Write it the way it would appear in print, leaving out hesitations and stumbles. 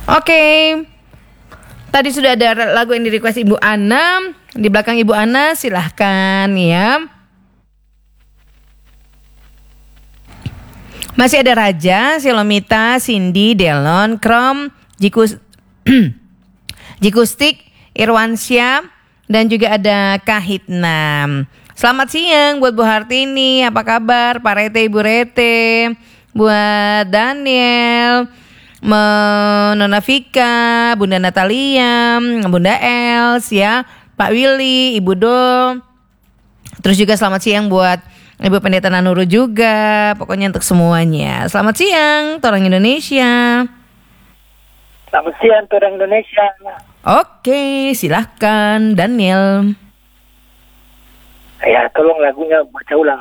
Oke. Tadi sudah ada lagu yang di-request Ibu Ana. Di belakang Ibu Ana silahkan ya. Masih ada Raja, Silomita, Cindy, Delon, Krom, Jikustik, Irwansyah, dan juga ada Kahitna. Selamat siang buat Bu Hartini, apa kabar? Pak Rete, Ibu Rete, buat Daniel, Nona Vika, Bunda Natalia, Bunda Els ya, Pak Willy, Ibu Do. Terus juga selamat siang buat Ibu Pendeta Nanuru juga. Pokoknya untuk semuanya. Selamat siang, Torang Indonesia. Selamat siang, Torang Indonesia. Oke, silahkan Daniel. Ya, tolong lagunya baca ulang.